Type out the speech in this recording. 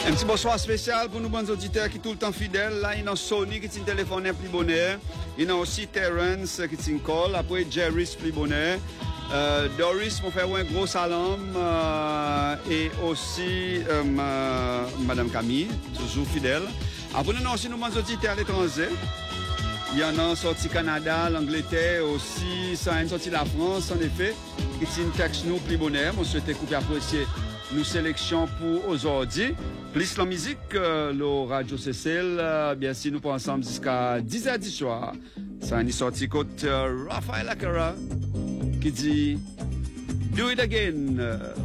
Un petit bonsoir spécial pour nos bons auditeurs qui sont tout le temps fidèles. Là, il y a Sony qui est un téléphone plus bonheur. Il y a aussi Terence qui est un call. Après, Jerry plus bonheur. Doris m'a fait un gros salam. Et aussi Madame Camille, toujours fidèle. Après, nous avons aussi nos bons auditeurs à l'étranger. Il y en a sorti Canada, l'Angleterre aussi, ça a sorti la France, en effet. Qui est un texte nous plus bonheur. On souhaite couper apprécier nos sélections pour aujourd'hui. Plus la musique, le Radio Cécile, bien sûr, nous pas ensemble jusqu'à 10h du soir. Ça a une sortie côté Raphaël Akara qui dit Do it again.